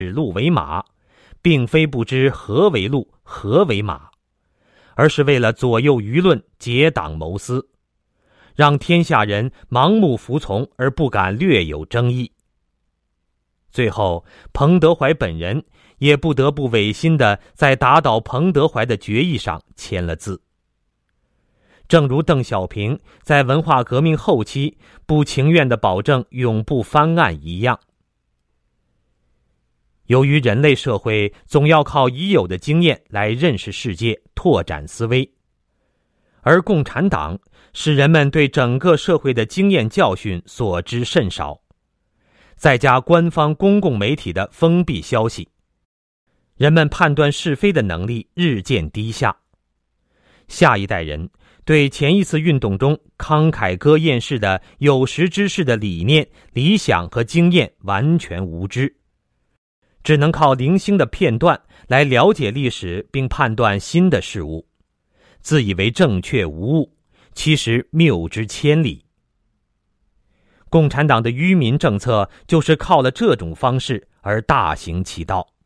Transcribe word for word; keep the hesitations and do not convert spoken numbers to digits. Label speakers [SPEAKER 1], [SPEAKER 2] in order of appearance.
[SPEAKER 1] 指鹿为马，并非不知何为鹿，何为马，而是为了左右舆论，结党谋私，让天下人盲目服从而不敢略有争议。最后，彭德怀本人也不得不违心地在打倒彭德怀的决议上签了字。正如邓小平在文化革命后期不情愿地保证永不翻案一样。由于人类社会总要靠已有的经验来认识世界，拓展思维，而共产党使人们对整个社会的经验教训所知甚少，再加官方公共媒体的封闭消息，人们判断是非的能力日渐低下。下一代人对前一次运动中慷慨歌艳式的有识之士的理念、理想和经验完全无知，只能靠零星的片段来了解历史并判断新的事物，自以为正确无误，其实谬之千里。共产党的愚民政策就是靠了这种方式而大行其道。